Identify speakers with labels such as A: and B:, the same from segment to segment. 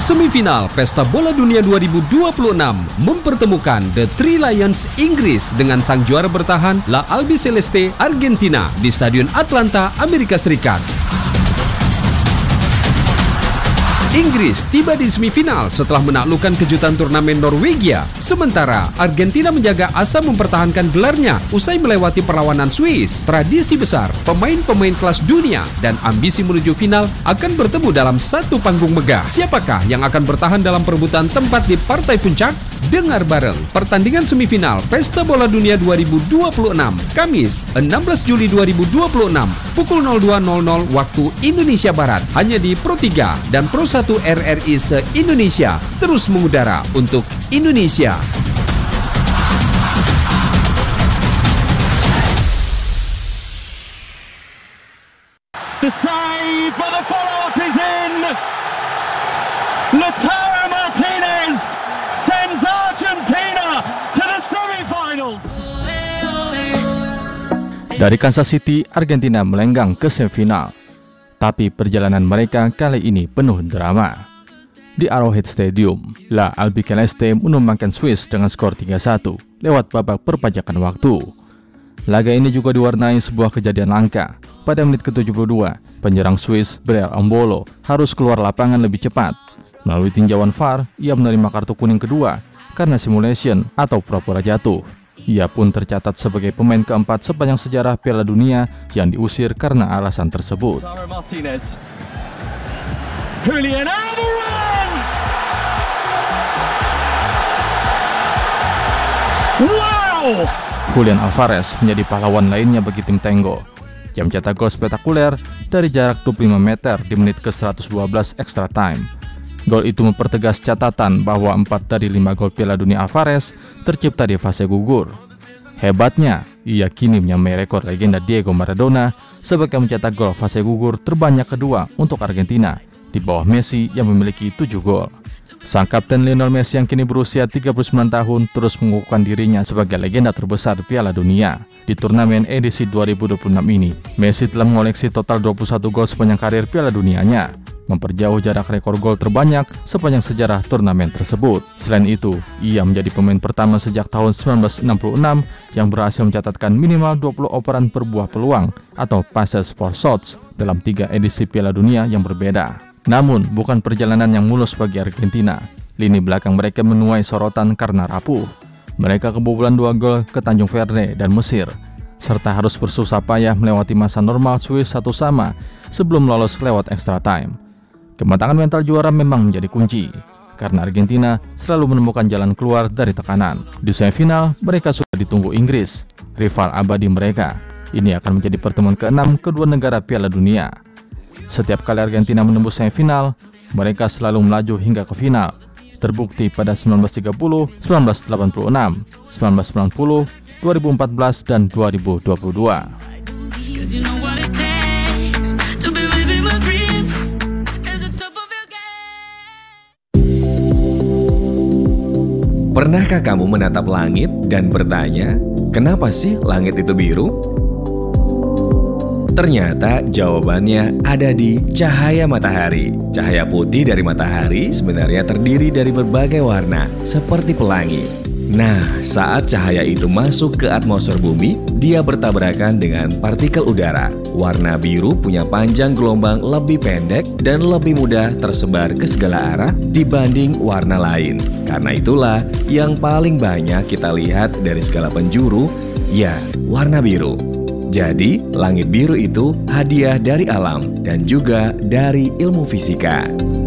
A: Semifinal Pesta Bola Dunia 2026 mempertemukan The Three Lions Inggris dengan sang juara bertahan La Albiceleste Argentina di Stadion Atlanta, Amerika Serikat. Inggris tiba di semifinal setelah menaklukkan kejutan turnamen Norwegia. Sementara Argentina menjaga asa mempertahankan gelarnya usai melewati perlawanan Swiss. Tradisi besar, pemain-pemain kelas dunia dan ambisi menuju final akan bertemu dalam satu panggung megah. Siapakah yang akan bertahan dalam perebutan tempat di partai puncak? Dengar bareng pertandingan semifinal Pesta Bola Dunia 2026 Kamis 16 Juli 2026 pukul 02.00 waktu Indonesia Barat hanya di Pro 3 dan Pro 1 RRI se-Indonesia, terus mengudara untuk Indonesia.
B: The save for the follow-up is in. Lautaro Martinez sends Argentina to the semi-finals.
C: Dari Kansas City, Argentina melenggang ke semifinal. Tapi perjalanan mereka kali ini penuh drama. Di Arrowhead Stadium, La Albiceleste menumbangkan Swiss dengan skor 3-1 lewat babak perpajakan waktu. Laga ini juga diwarnai sebuah kejadian langka. Pada menit ke-72, penyerang Swiss Breel Embolo harus keluar lapangan lebih cepat. Melalui tinjauan VAR, ia menerima kartu kuning kedua karena simulation atau pura-pura jatuh. Ia pun tercatat sebagai pemain keempat sepanjang sejarah Piala Dunia yang diusir karena alasan tersebut.
B: Julian Alvarez! Wow!
C: Julian Alvarez menjadi pahlawan lainnya bagi tim Tenggo. Ia mencetak gol spektakuler dari jarak 25 meter di menit ke-112 extra time. Gol itu mempertegas catatan bahwa 4 dari 5 gol Piala Dunia Alvarez tercipta di fase gugur. Hebatnya, ia kini menyamai rekor legenda Diego Maradona sebagai mencetak gol fase gugur terbanyak kedua untuk Argentina, di bawah Messi yang memiliki 7 gol. Sang kapten Lionel Messi yang kini berusia 39 tahun terus mengukuhkan dirinya sebagai legenda terbesar Piala Dunia. Di turnamen edisi 2026 ini, Messi telah mengoleksi total 21 gol sepanjang karir Piala Dunianya, memperjauh jarak rekor gol terbanyak sepanjang sejarah turnamen tersebut. Selain itu, ia menjadi pemain pertama sejak tahun 1966 yang berhasil mencatatkan minimal 20 operan per buah peluang atau passes for shots dalam 3 edisi Piala Dunia yang berbeda. Namun, bukan perjalanan yang mulus bagi Argentina. Lini belakang mereka menuai sorotan karena rapuh. Mereka kebobolan 2 gol ke Tanjung Verde dan Mesir, serta harus bersusah payah melewati masa normal Swiss 1-1 sebelum lolos lewat extra time. Kematangan mental juara memang menjadi kunci, karena Argentina selalu menemukan jalan keluar dari tekanan. Di semifinal, mereka sudah ditunggu Inggris, rival abadi mereka. Ini akan menjadi pertemuan ke-6 kedua negara Piala Dunia. Setiap kali Argentina menembus semifinal, mereka selalu melaju hingga ke final. Terbukti pada 1930, 1986, 1990, 2014, dan 2022.
D: Pernahkah kamu menatap langit dan bertanya, kenapa sih langit itu biru? Ternyata jawabannya ada di cahaya matahari. Cahaya putih dari matahari sebenarnya terdiri dari berbagai warna, seperti pelangi. Nah, saat cahaya itu masuk ke atmosfer bumi, dia bertabrakan dengan partikel udara. Warna biru punya panjang gelombang lebih pendek dan lebih mudah tersebar ke segala arah dibanding warna lain. Karena itulah yang paling banyak kita lihat dari segala penjuru, ya, warna biru. Jadi, langit biru itu hadiah dari alam dan juga dari ilmu fisika.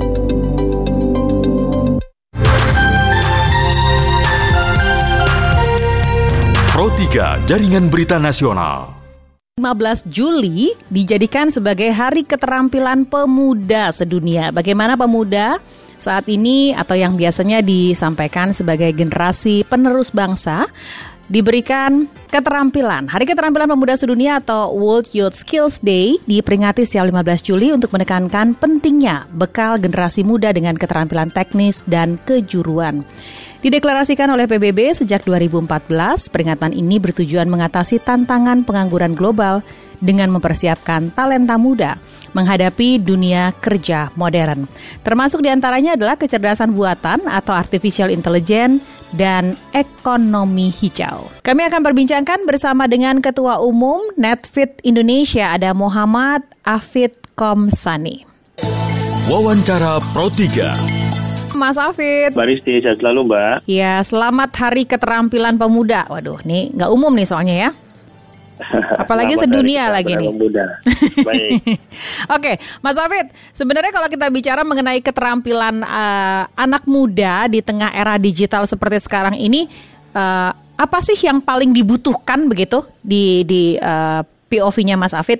E: Pro 3 Jaringan Berita Nasional.
F: 15 Juli dijadikan sebagai Hari Keterampilan Pemuda Sedunia. Bagaimana pemuda saat ini atau yang biasanya disampaikan sebagai generasi penerus bangsa diberikan keterampilan. Hari Keterampilan Pemuda Sedunia atau World Youth Skills Day diperingati setiap 15 Juli untuk menekankan pentingnya bekal generasi muda dengan keterampilan teknis dan kejuruan. Dideklarasikan oleh PBB sejak 2014, peringatan ini bertujuan mengatasi tantangan pengangguran global dengan mempersiapkan talenta muda menghadapi dunia kerja modern. Termasuk diantaranya adalah kecerdasan buatan atau artificial intelligence dan ekonomi hijau. Kami akan perbincangkan bersama dengan Ketua Umum Netfeed Indonesia, ada Muhammad Afid Komsani.
E: Wawancara Pro 3.
F: Mas Afid.
G: Mbak Risti, sehat selalu Mbak.
F: Ya, selamat Hari Keterampilan Pemuda. Waduh, nih nggak umum nih soalnya ya. Apalagi sedunia lagi nih.
G: Baik.
F: Oke, Mas Afid, sebenarnya kalau kita bicara mengenai keterampilan anak muda di tengah era digital seperti sekarang ini, apa sih yang paling dibutuhkan begitu di POV-nya Mas Afid?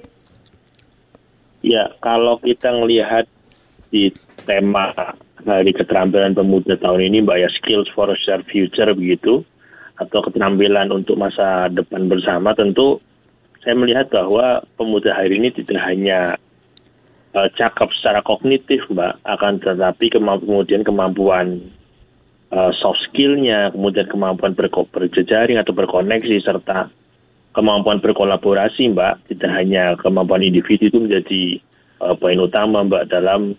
G: Ya, kalau kita ngelihat di tema Hari Keterampilan Pemuda tahun ini, Mbak, ya, Skills for a Shared Future begitu, atau keterampilan untuk masa depan bersama, tentu saya melihat bahwa pemuda hari ini tidak hanya cakap secara kognitif, Mbak, akan tetapi kemudian kemampuan soft skill-nya, kemudian kemampuan berjejaring atau berkoneksi, serta kemampuan berkolaborasi, Mbak. Tidak hanya kemampuan individu itu menjadi poin utama, Mbak, dalam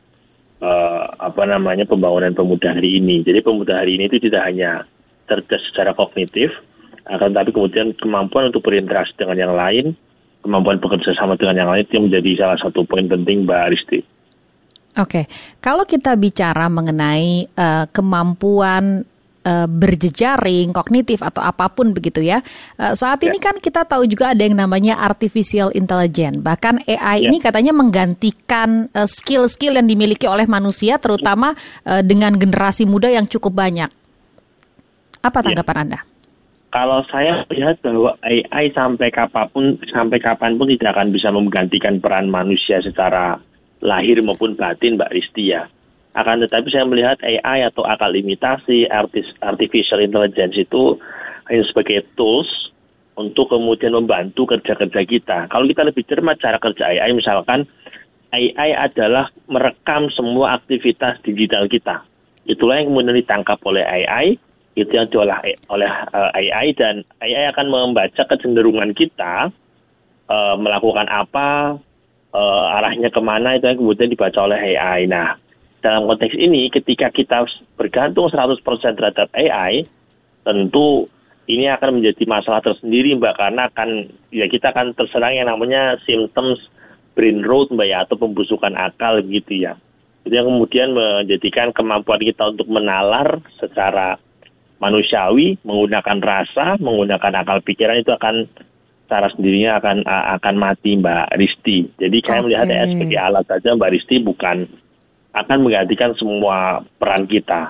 G: pembangunan pemuda hari ini. Jadi pemuda hari ini itu tidak hanya cerdas secara kognitif, akan tapi kemudian kemampuan untuk berinteraksi dengan yang lain, kemampuan bekerja sama dengan yang lain itu menjadi salah satu poin penting, Mbak Risti.
F: Oke, kalau kita bicara mengenai kemampuan berjejaring, kognitif atau apapun begitu ya, saat ini kan kita tahu juga ada yang namanya artificial intelligence. Bahkan AI ini katanya menggantikan skill-skill yang dimiliki oleh manusia, terutama dengan generasi muda yang cukup banyak. Apa tanggapan Anda?
G: Kalau saya lihat bahwa AI sampai kapanpun tidak akan bisa menggantikan peran manusia secara lahir maupun batin, Mbak Risti ya. Akan tetapi saya melihat AI atau akal imitasi, artificial intelligence itu hanya sebagai tools untuk kemudian membantu kerja-kerja kita. Kalau kita lebih cermat cara kerja AI, misalkan AI adalah merekam semua aktivitas digital kita. Itulah yang kemudian ditangkap oleh AI, itu yang diolah oleh AI, dan AI akan membaca kecenderungan kita, melakukan apa, arahnya kemana, itu yang kemudian dibaca oleh AI. Nah, dalam konteks ini, ketika kita bergantung 100% terhadap AI, tentu ini akan menjadi masalah tersendiri, Mbak, karena kita akan terserang yang namanya symptoms brain rot, Mbak, ya, atau pembusukan akal gitu ya. Itu yang kemudian menjadikan kemampuan kita untuk menalar secara manusiawi, menggunakan rasa, menggunakan akal pikiran, itu akan secara sendirinya akan mati, Mbak Risti. Jadi saya melihat AI sebagai alat saja, Mbak Risti, bukan akan menggantikan semua peran kita.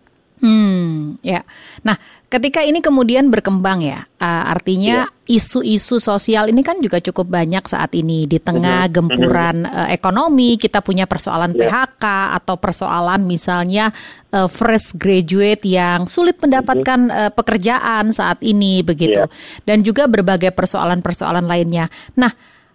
F: Ya. Nah, ketika ini kemudian berkembang ya, artinya isu-isu sosial ini kan juga cukup banyak saat ini di tengah gempuran ekonomi. Kita punya persoalan PHK atau persoalan misalnya fresh graduate yang sulit mendapatkan pekerjaan saat ini begitu, dan juga berbagai persoalan-persoalan lainnya. Nah,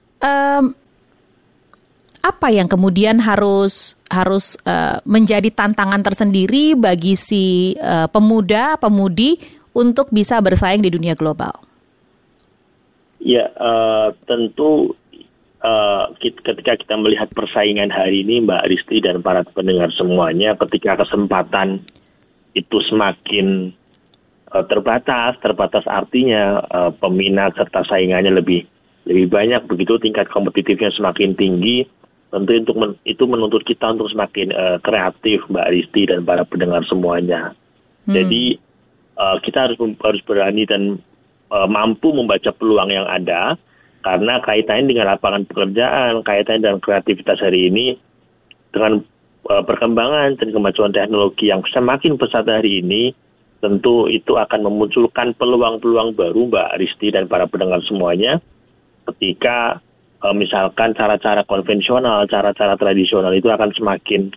F: apa yang kemudian harus menjadi tantangan tersendiri bagi si pemuda-pemudi untuk bisa bersaing di dunia global?
G: Ya, tentu ketika kita melihat persaingan hari ini, Mbak Risti dan para pendengar semuanya, ketika kesempatan itu semakin terbatas artinya peminat serta saingannya lebih banyak, begitu tingkat kompetitifnya semakin tinggi. Tentu itu menuntut kita untuk semakin kreatif, Mbak Risti dan para pendengar semuanya. Jadi kita harus berani dan mampu membaca peluang yang ada, karena kaitannya dengan lapangan pekerjaan, kaitannya dengan kreativitas hari ini, dengan perkembangan dan kemajuan teknologi yang semakin pesat hari ini, tentu itu akan memunculkan peluang-peluang baru, Mbak Risti dan para pendengar semuanya, ketika misalkan cara-cara konvensional, cara-cara tradisional itu akan semakin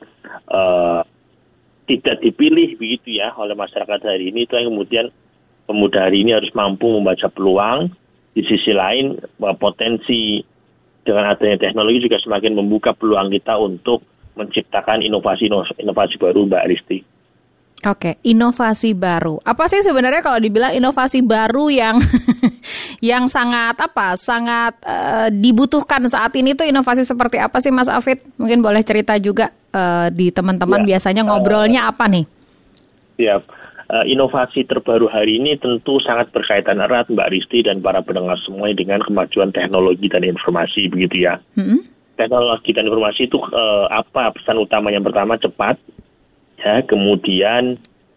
G: tidak dipilih begitu ya oleh masyarakat hari ini. Itu yang kemudian pemuda hari ini harus mampu membaca peluang. Di sisi lain, potensi dengan adanya teknologi juga semakin membuka peluang kita untuk menciptakan inovasi baru, Mbak Risti.
F: Oke, inovasi baru. Apa sih sebenarnya kalau dibilang inovasi baru yang yang sangat dibutuhkan saat ini tuh inovasi seperti apa sih Mas Hafid? Mungkin boleh cerita juga di teman-teman biasanya ngobrolnya apa nih?
G: Ya, inovasi terbaru hari ini tentu sangat berkaitan erat Mbak Risti dan para pendengar semua dengan kemajuan teknologi dan informasi begitu ya. Teknologi dan informasi itu apa pesan utamanya? Yang pertama cepat, ya. Kemudian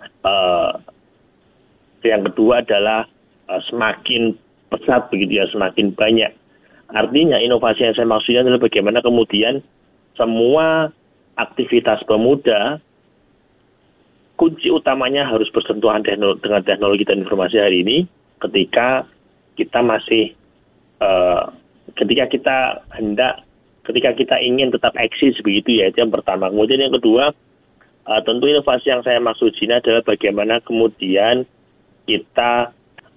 G: yang kedua adalah semakin pesat begitu ya, semakin banyak. Artinya inovasi yang saya maksudnya adalah bagaimana kemudian semua aktivitas pemuda kunci utamanya harus bersentuhan dengan teknologi dan informasi hari ini ketika kita masih ketika kita ingin tetap eksis begitu ya, itu yang pertama. Kemudian yang kedua, tentu inovasi yang saya maksud sini adalah bagaimana kemudian kita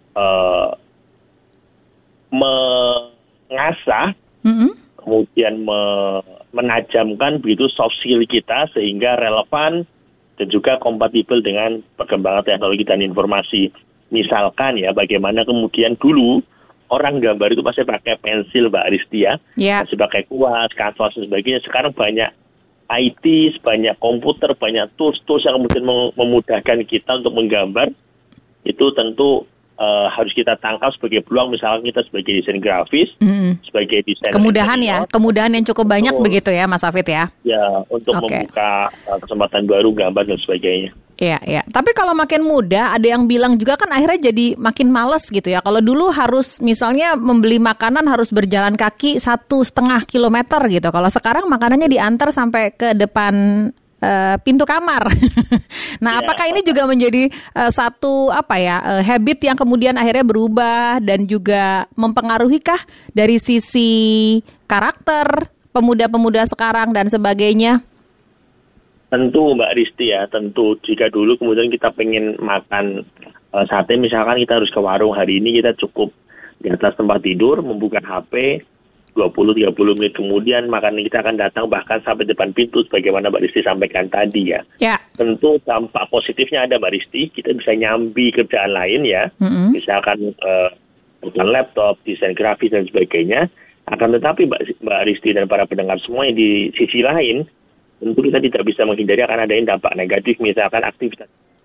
G: mengasah, kemudian menajamkan begitu soft skill kita sehingga relevan dan juga kompatibel dengan perkembangan teknologi dan informasi. Misalkan ya, bagaimana kemudian dulu orang gambar itu masih pakai pensil Mbak Risti ya, masih pakai kuas, kanvas dan sebagainya. Sekarang banyak IT, banyak komputer, banyak tools yang kemudian memudahkan kita untuk menggambar. Itu tentu harus kita tangkap sebagai peluang, misalnya kita sebagai desain grafis, sebagai desain
F: kemudahan yang cukup banyak begitu ya Mas Hafid ya.
G: Ya, untuk membuka kesempatan baru gambar dan sebagainya.
F: Iya. Tapi kalau makin muda, ada yang bilang juga kan akhirnya jadi makin males gitu ya. Kalau dulu harus misalnya membeli makanan harus berjalan kaki 1,5 kilometer gitu. Kalau sekarang makanannya diantar sampai ke depan pintu kamar. Nah, apakah ini juga menjadi satu habit yang kemudian akhirnya berubah dan juga mempengaruhi kah dari sisi karakter pemuda-pemuda sekarang dan sebagainya?
G: Tentu Mbak Risti ya, tentu jika dulu kemudian kita pengen makan sate, misalkan kita harus ke warung, hari ini kita cukup di atas tempat tidur, membuka HP, 20-30 menit kemudian makanan kita akan datang bahkan sampai depan pintu sebagaimana Mbak Risti sampaikan tadi ya. Tentu dampak positifnya ada Mbak Risti, kita bisa nyambi kerjaan lain ya, misalkan laptop, desain grafis dan sebagainya. Akan tetapi Mbak Risti dan para pendengar semua di sisi lain, tentu kita tidak bisa menghindari akan ada dampak negatif, misalkan aktivitas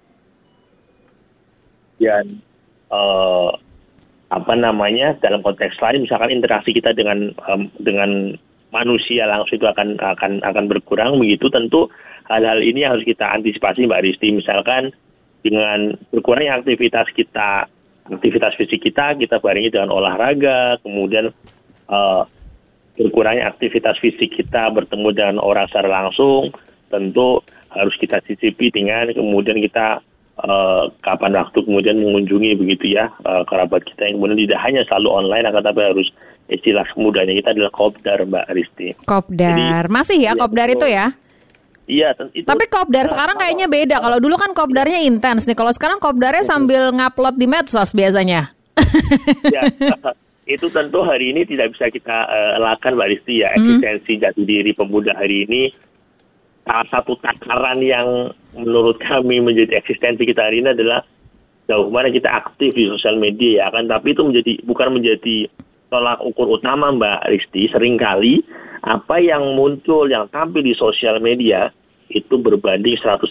G: dan dalam konteks lain, misalkan interaksi kita dengan manusia langsung itu akan berkurang begitu. Tentu hal-hal ini harus kita antisipasi Mbak Risti. Misalkan dengan berkurangnya aktivitas fisik kita barengi dengan olahraga, kemudian berkurangnya aktivitas fisik kita bertemu dengan orang secara langsung, tentu harus kita cicipi dengan kemudian kita kapan waktu kemudian mengunjungi begitu ya kerabat kita yang kemudian tidak hanya selalu online, akan tapi harus istilah mudahnya kita adalah kopdar Mbak Risti.
F: Kopdar. Jadi, masih ya kopdar itu ya?
G: Iya.
F: Tapi kopdar sekarang kayaknya beda. Kalau dulu kan kopdarnya intens nih. Kalau sekarang kopdarnya sambil ngupload di medsos biasanya.
G: Ya, itu tentu hari ini tidak bisa kita lakukan Mbak Risti ya. Eksistensi jati diri pemuda hari ini salah satu takaran yang menurut kami menjadi eksistensi kita hari ini adalah jauh mana kita aktif di sosial media ya kan. Tapi itu bukan menjadi tolak ukur utama Mbak Risti. Seringkali apa yang muncul, yang tampil di sosial media itu berbanding 180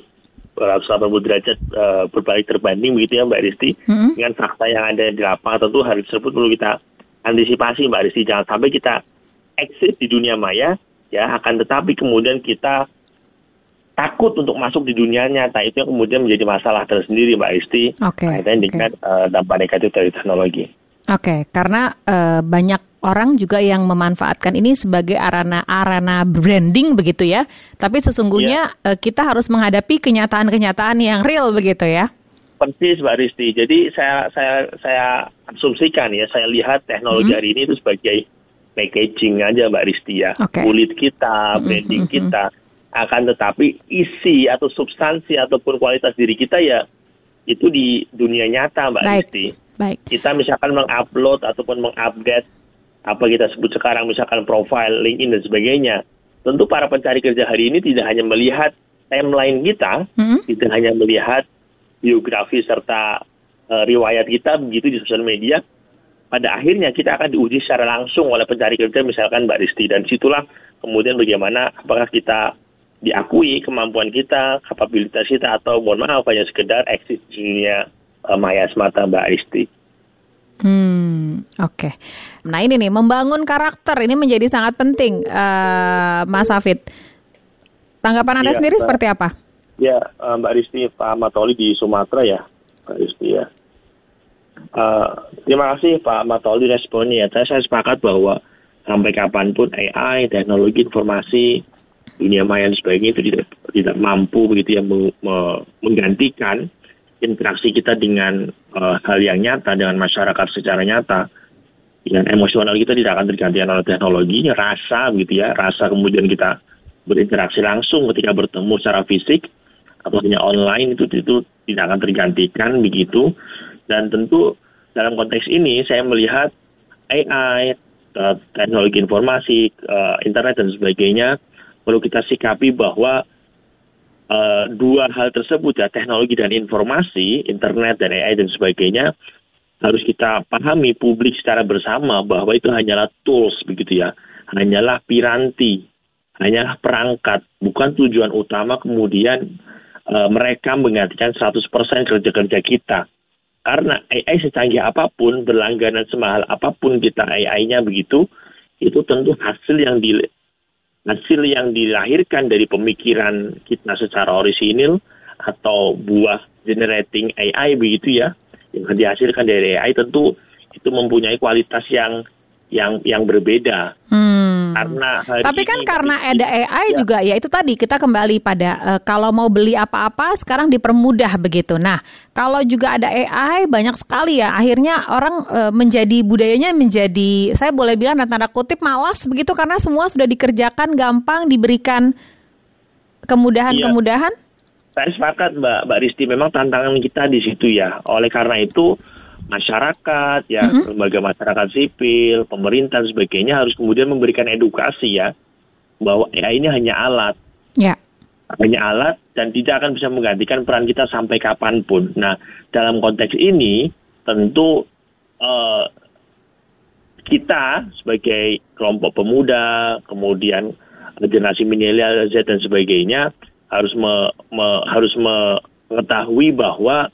G: derajat berbalik terbanding begitu ya Mbak Risti, dengan fakta yang ada di lapangan. Tentu hal tersebut perlu kita antisipasi Mbak Risti, jangan sampai kita eksis di dunia maya ya, akan tetapi kemudian kita takut untuk masuk di dunia nyata. Itu yang kemudian menjadi masalah tersendiri Mbak Risti, kaitan dengan dampak negatif dari teknologi.
F: Karena banyak orang juga yang memanfaatkan ini sebagai arena branding begitu ya. Tapi sesungguhnya kita harus menghadapi kenyataan-kenyataan yang real begitu ya.
G: Persis Mbak Risti. Jadi saya asumsikan ya, saya lihat teknologi hari ini itu sebagai packaging aja Mbak Risti ya. Kulit kita, branding kita. Akan tetapi isi atau substansi ataupun kualitas diri kita ya itu di dunia nyata Mbak Risti. Kita misalkan mengupload ataupun mengupdate apa kita sebut sekarang misalkan profile, LinkedIn dan sebagainya. Tentu para pencari kerja hari ini tidak hanya melihat timeline kita, tidak hanya melihat biografi serta riwayat kita begitu di sosial media, pada akhirnya kita akan diuji secara langsung oleh pencari kerja misalkan Mbak Risti, dan situlah kemudian bagaimana apakah kita diakui kemampuan kita, kapabilitas kita, atau mohon maaf hanya sekedar eksis di dunia maya semata Mbak Risti.
F: Oke. Nah ini nih, membangun karakter ini menjadi sangat penting, Mas Hafid. Tanggapan Anda sendiri seperti apa?
G: Ya, Mbak Risti, Pak Matoli di Sumatera ya, Mbak Risti ya. Terima kasih Pak Matoli responnya ya. Saya sepakat bahwa sampai kapanpun AI, teknologi informasi, dunia maya dan sebagainya itu tidak mampu begitu ya menggantikan interaksi kita dengan hal yang nyata dengan masyarakat secara nyata. Yang emosional kita tidak akan tergantikan oleh teknologi, rasa begitu ya, rasa kemudian kita berinteraksi langsung ketika bertemu secara fisik atau hanya online itu tidak akan tergantikan begitu. Dan tentu dalam konteks ini saya melihat AI, teknologi informasi, internet dan sebagainya perlu kita sikapi bahwa dua hal tersebut ya, teknologi dan informasi, internet dan AI dan sebagainya, harus kita pahami publik secara bersama bahwa itu hanyalah tools begitu ya, hanyalah piranti, hanyalah perangkat, bukan tujuan utama kemudian mereka menggantikan 100% kerja-kerja kita. Karena AI secanggih apapun, berlangganan semahal apapun kita AI-nya begitu, itu tentu hasil yang dilahirkan dari pemikiran kita secara orisinil atau buah generating AI begitu ya, yang dihasilkan dari AI tentu itu mempunyai kualitas yang berbeda.
F: Tapi kan karena ada AI juga ya itu tadi kita kembali pada kalau mau beli apa-apa sekarang dipermudah begitu. Nah kalau juga ada AI banyak sekali ya akhirnya orang menjadi budayanya menjadi, saya boleh bilang tanda kutip malas begitu karena semua sudah dikerjakan gampang, diberikan kemudahan-kemudahan.
G: Saya sepakat Mbak Risti, memang tantangan kita di situ ya. Oleh karena itu masyarakat, ya, lembaga masyarakat sipil, pemerintah dan sebagainya harus kemudian memberikan edukasi ya, bahwa AI ini hanya alat.
F: Ya.
G: Hanya alat dan tidak akan bisa menggantikan peran kita sampai kapanpun. Nah, dalam konteks ini tentu kita sebagai kelompok pemuda, kemudian generasi milenial Z dan sebagainya harus mengetahui bahwa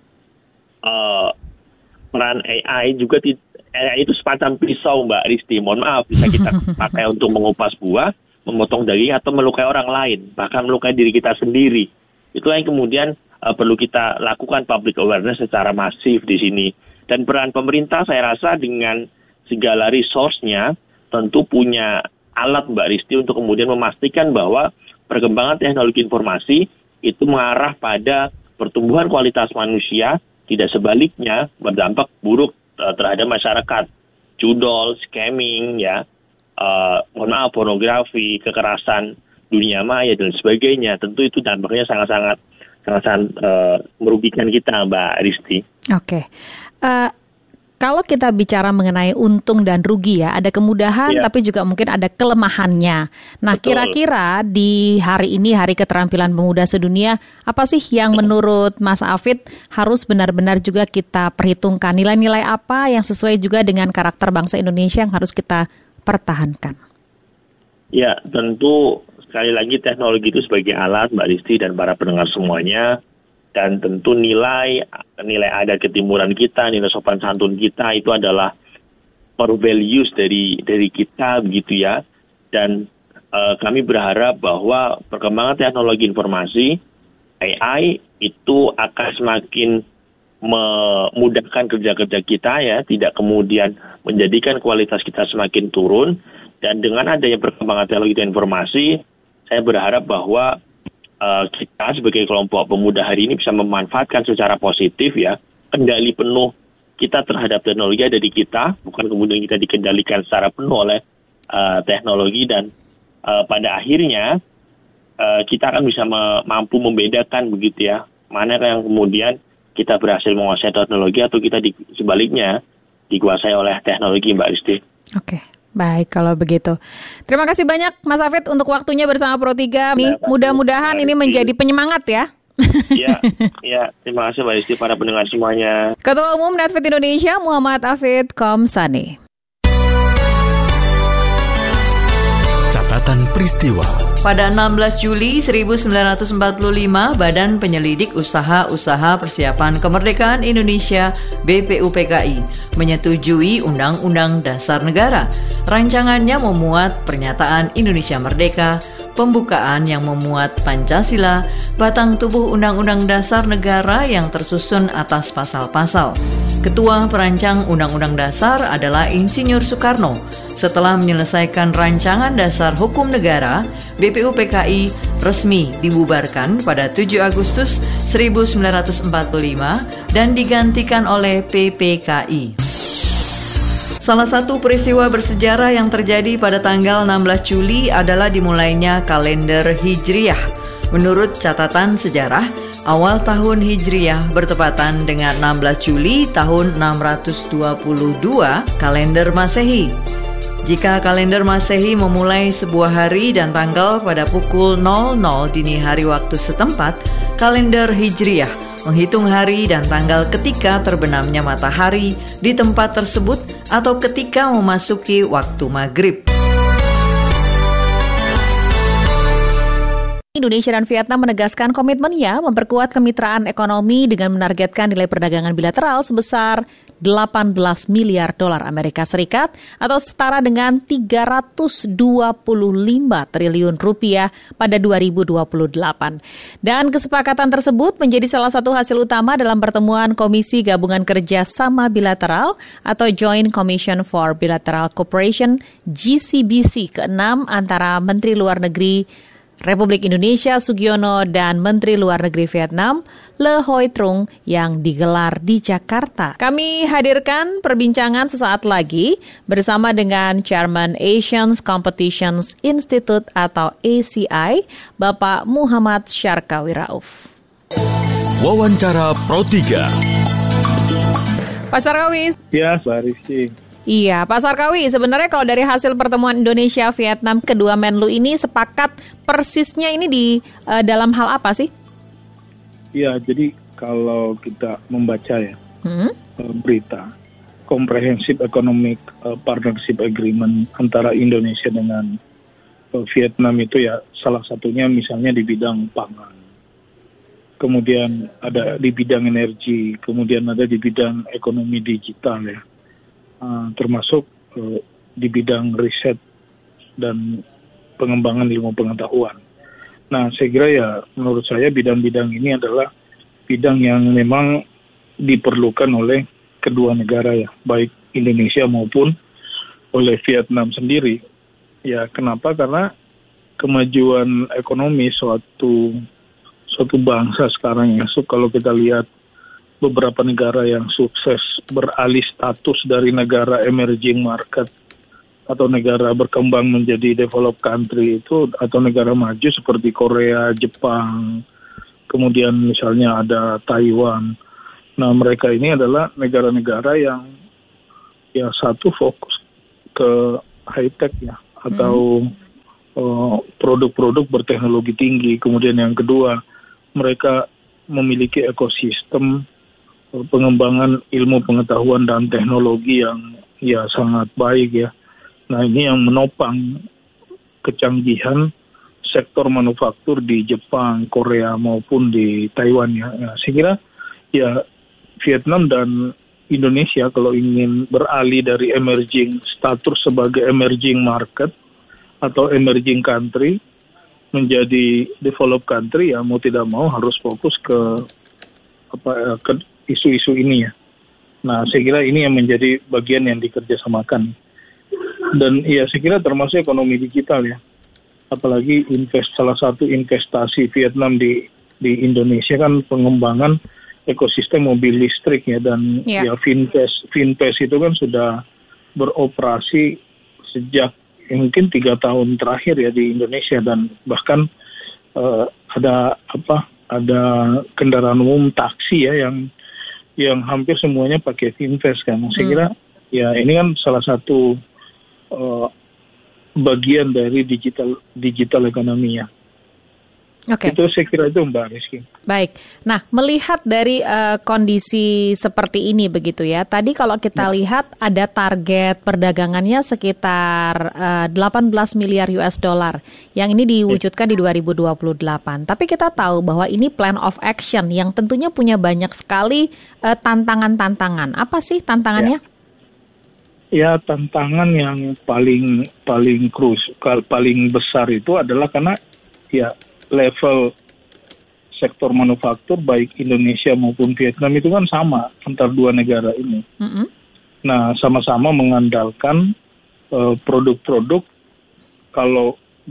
G: peran AI juga AI itu semacam pisau Mbak Risti, mohon maaf, bisa kita pakai untuk mengupas buah, memotong daging atau melukai orang lain, bahkan melukai diri kita sendiri. Itulah yang kemudian perlu kita lakukan public awareness secara masif di sini. Dan peran pemerintah saya rasa dengan segala resource-nya tentu punya alat Mbak Risti untuk kemudian memastikan bahwa perkembangan teknologi informasi itu mengarah pada pertumbuhan kualitas manusia, tidak sebaliknya berdampak buruk terhadap masyarakat. Judol, scamming, ya, mohon maaf, pornografi, kekerasan dunia maya dan sebagainya. Tentu itu dampaknya sangat-sangat merugikan kita, Mbak Risti.
F: Oke. Kalau kita bicara mengenai untung dan rugi ya, ada kemudahan tapi juga mungkin ada kelemahannya. Nah, kira-kira di hari ini, Hari Keterampilan Pemuda Sedunia, apa sih yang menurut Mas Hafid harus benar-benar juga kita perhitungkan? Nilai-nilai apa yang sesuai juga dengan karakter bangsa Indonesia yang harus kita pertahankan?
G: Ya, tentu sekali lagi teknologi itu sebagai alat, Mbak Risti dan para pendengar semuanya. Dan tentu nilai adat ketimuran kita, nilai sopan santun kita itu adalah core values dari kita begitu ya. Dan kami berharap bahwa perkembangan teknologi informasi AI itu akan semakin memudahkan kerja-kerja kita ya, tidak kemudian menjadikan kualitas kita semakin turun. Dan dengan adanya perkembangan teknologi dan informasi, saya berharap bahwa kita sebagai kelompok pemuda hari ini bisa memanfaatkan secara positif ya, kendali penuh kita terhadap teknologi ada di kita, bukan kemudian kita dikendalikan secara penuh oleh teknologi. Dan pada akhirnya kita akan bisa mampu membedakan begitu ya, mana yang kemudian kita berhasil menguasai teknologi atau kita sebaliknya dikuasai oleh teknologi, Mbak Risti.
F: Oke. Baik, kalau begitu. Terima kasih banyak Mas Hafid untuk waktunya bersama Pro3. Mudah-mudahan ini menjadi penyemangat ya.
G: Ya, terima kasih Mbak Isti, para pendengar semuanya.
F: Ketua Umum Netfit Indonesia Muhammad Hafid Komsani.
E: Catatan peristiwa.
H: Pada 16 Juli 1945, Badan Penyelidik Usaha-Usaha Persiapan Kemerdekaan Indonesia (BPUPKI) menyetujui Undang-Undang Dasar Negara. Rancangannya memuat pernyataan Indonesia Merdeka, pembukaan yang memuat Pancasila, batang tubuh Undang-Undang Dasar Negara yang tersusun atas pasal-pasal. Ketua perancang Undang-Undang Dasar adalah Insinyur Soekarno. Setelah menyelesaikan rancangan dasar hukum negara, BPUPKI resmi dibubarkan pada 7 Agustus 1945 dan digantikan oleh PPKI. Salah satu peristiwa bersejarah yang terjadi pada tanggal 16 Juli adalah dimulainya kalender Hijriyah. Menurut catatan sejarah, awal tahun Hijriyah bertepatan dengan 16 Juli tahun 622 kalender Masehi. Jika kalender Masehi memulai sebuah hari dan tanggal pada pukul 00 dini hari waktu setempat, kalender Hijriyah menghitung hari dan tanggal ketika terbenamnya matahari di tempat tersebut atau ketika memasuki waktu maghrib.
F: Indonesia dan Vietnam menegaskan komitmennya memperkuat kemitraan ekonomi dengan menargetkan nilai perdagangan bilateral sebesar 18 miliar dolar Amerika Serikat atau setara dengan 325 triliun rupiah pada 2028. Dan kesepakatan tersebut menjadi salah satu hasil utama dalam pertemuan Komisi Gabungan Kerja Sama Bilateral atau Joint Commission for Bilateral Cooperation GCBC ke-6 antara Menteri Luar Negeri Republik Indonesia Sugiono dan Menteri Luar Negeri Vietnam Le Hoi Trung yang digelar di Jakarta. Kami hadirkan perbincangan sesaat lagi bersama dengan Chairman Asian Competitions Institute atau ACI, Bapak Muhammad Syarkawi Rauf.
E: Wawancara Pro3.
F: Pak Syarkawi.
I: Ya, Mbak Rizky.
F: Iya, Pak Syarkawi, sebenarnya kalau dari hasil pertemuan Indonesia-Vietnam, kedua Menlu ini sepakat persisnya ini di dalam hal apa sih?
I: Iya, jadi kalau kita membaca ya berita Comprehensive Economic Partnership Agreement antara Indonesia dengan Vietnam itu ya salah satunya misalnya di bidang pangan. Kemudian ada di bidang energi, kemudian ada di bidang ekonomi digital ya. Termasuk di bidang riset dan pengembangan ilmu pengetahuan. Nah, saya kira ya menurut saya bidang-bidang ini adalah bidang yang memang diperlukan oleh kedua negara ya, baik Indonesia maupun oleh Vietnam sendiri. Ya, kenapa? Karena kemajuan ekonomi suatu bangsa sekarang ya, kalau kita lihat beberapa negara yang sukses beralih status dari negara emerging market atau negara berkembang menjadi developed country itu, atau negara maju seperti Korea, Jepang, kemudian misalnya ada Taiwan. Nah, mereka ini adalah negara-negara yang ya satu fokus ke high tech ya, atau produk-produk berteknologi tinggi. Kemudian yang kedua, mereka memiliki ekosistem pengembangan ilmu pengetahuan dan teknologi yang ya sangat baik ya. Nah, ini yang menopang kecanggihan sektor manufaktur di Jepang, Korea maupun di Taiwan ya. Nah, saya kira ya Vietnam dan Indonesia kalau ingin beralih dari emerging status sebagai emerging market atau emerging country menjadi developed country ya mau tidak mau harus fokus ke isu-isu ini ya. Nah, saya kira ini yang menjadi bagian yang dikerjasamakan. Dan ya saya kira termasuk ekonomi digital ya. Apalagi salah satu investasi Vietnam di Indonesia kan pengembangan ekosistem mobil listrik ya, dan ya Finpes itu kan sudah beroperasi sejak mungkin 3 tahun terakhir ya di Indonesia, dan bahkan ada kendaraan umum taksi ya yang hampir semuanya pakai Finvest kan. Saya kira ya ini kan salah satu bagian dari digital ekonominya.
F: Oke.
I: Itu saya kira itu Mbak Rizky.
F: Baik. Nah, melihat dari kondisi seperti ini begitu ya. Tadi kalau kita lihat ada target perdagangannya sekitar 18 miliar US dollar. Yang ini diwujudkan di 2028. Tapi kita tahu bahwa ini plan of action yang tentunya punya banyak sekali tantangan-tantangan. Apa sih tantangannya?
I: Ya, tantangan yang paling besar itu adalah karena ya level sektor manufaktur baik Indonesia maupun Vietnam itu kan sama antar dua negara ini. Mm-hmm. Nah, sama-sama mengandalkan produk-produk kalau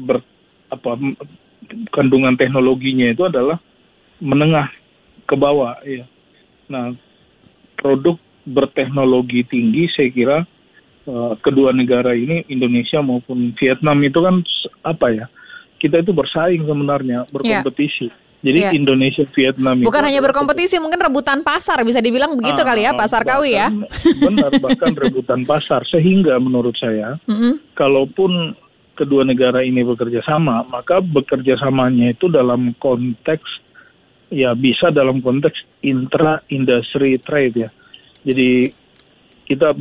I: kandungan teknologinya itu adalah menengah ke bawah ya. Nah, produk berteknologi tinggi saya kira kedua negara ini Indonesia maupun Vietnam itu kan kita itu bersaing sebenarnya, berkompetisi. Jadi Indonesia, Vietnam
F: bukan hanya berkompetisi, mungkin rebutan pasar, bisa dibilang begitu kali ya, Pak Sarkawi ya.
I: Benar, bahkan rebutan pasar. Sehingga menurut saya, kalaupun kedua negara ini bekerja sama, maka bekerja samanya itu dalam konteks, ya bisa dalam konteks intra-industry trade ya. Jadi kita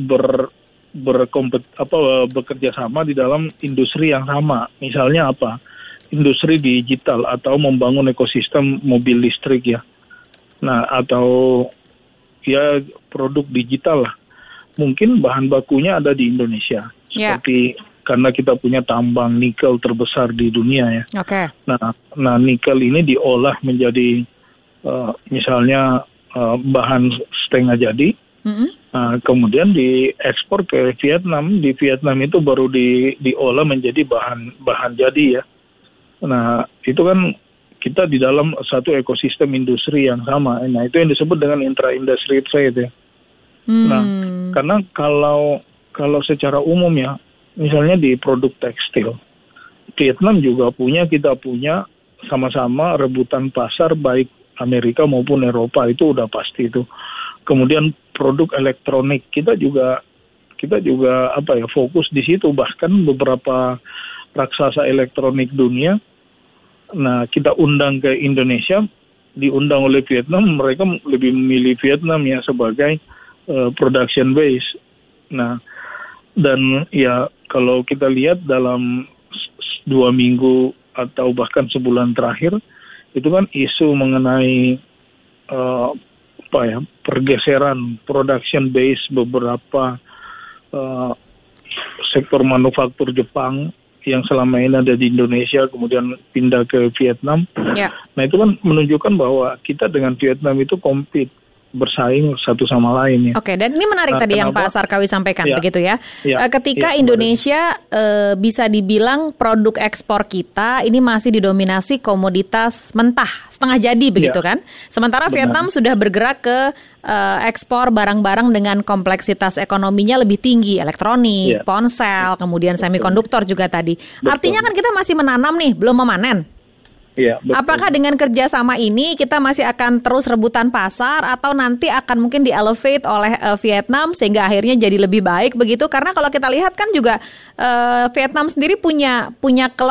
I: bekerja sama di dalam industri yang sama. Misalnya apa? Industri digital atau membangun ekosistem mobil listrik ya. Nah, atau ya produk digital lah. Mungkin bahan bakunya ada di Indonesia. Seperti karena kita punya tambang nikel terbesar di dunia ya.
F: Okay.
I: Nah nikel ini diolah menjadi misalnya bahan setengah jadi. Nah, kemudian diekspor ke Vietnam. Di Vietnam itu baru diolah menjadi bahan jadi ya. Nah, itu kan kita di dalam satu ekosistem industri yang sama. Nah, itu yang disebut dengan intra-industry trade ya. Nah, karena kalau secara umum ya, misalnya di produk tekstil, Vietnam juga kita punya sama-sama rebutan pasar baik Amerika maupun Eropa, itu udah pasti itu. Kemudian produk elektronik kita juga fokus di situ, bahkan beberapa raksasa elektronik dunia. Nah, kita undang ke Indonesia, diundang oleh Vietnam, mereka lebih memilih Vietnam ya sebagai production base. Nah, dan ya kalau kita lihat dalam 2 minggu atau bahkan sebulan terakhir, itu kan isu mengenai pergeseran production base beberapa sektor manufaktur Jepang yang selama ini ada di Indonesia kemudian pindah ke Vietnam. Yeah. Nah, itu kan menunjukkan bahwa kita dengan Vietnam itu compete, bersaing satu sama lain ya.
F: Oke, dan ini menarik tadi yang Pak Sarkawi sampaikan begitu ya. Ketika Indonesia bisa dibilang produk ekspor kita ini masih didominasi komoditas mentah, setengah jadi begitu kan. Sementara Vietnam sudah bergerak ke ekspor barang-barang dengan kompleksitas ekonominya lebih tinggi, elektronik, ponsel, kemudian semikonduktor juga tadi. Artinya kan kita masih menanam nih, belum memanen.
I: Ya,
F: apakah dengan kerjasama ini kita masih akan terus rebutan pasar atau nanti akan mungkin di-elevate oleh Vietnam sehingga akhirnya jadi lebih baik begitu? Karena kalau kita lihat kan juga Vietnam sendiri punya